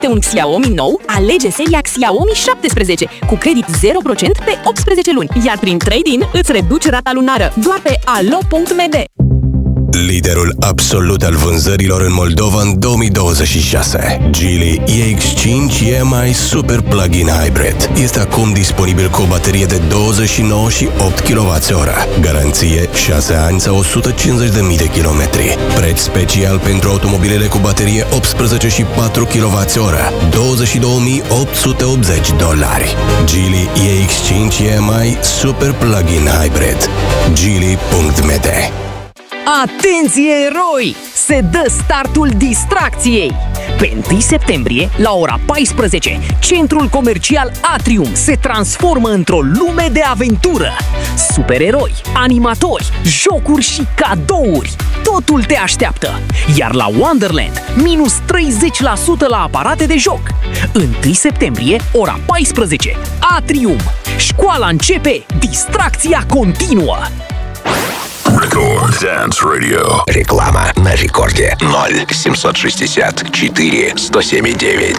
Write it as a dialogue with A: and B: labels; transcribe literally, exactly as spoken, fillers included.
A: un Xiaomi nou, alege seria Xiaomi șaptesprezece cu credit zero la sută pe optsprezece luni, iar prin trade-in îți reduci rata lunară doar pe alo punct m d.
B: Liderul absolut al vânzărilor în Moldova în două mii douăzeci și șase. Geely E X cinci E M I Super Plug-in Hybrid este acum disponibil cu o baterie de douăzeci și nouă și opt kilowatt-oră. Garanție șase ani sau o sută cincizeci de mii de kilometri. Preț special pentru automobilele cu baterie optsprezece și patru kilowatt-oră. douăzeci și două mii opt sute optzeci dolari. Geely E X cinci E M I Super Plug-in Hybrid. Geely punct m d.
C: Atenție, eroi! Se dă startul distracției! Pe întâi septembrie, la ora paisprezece, centrul comercial Atrium se transformă într-o lume de aventură. Supereroi, animatori, jocuri și cadouri. Totul te așteaptă! Iar la Wonderland, minus treizeci la sută la aparate de joc. întâi septembrie, ora paisprezece, Atrium. Școala începe, distracția continuă!
D: Record Dance Radio.
E: Реклама на рекорде ноль семьсот шестьдесят четыре сто семь девять.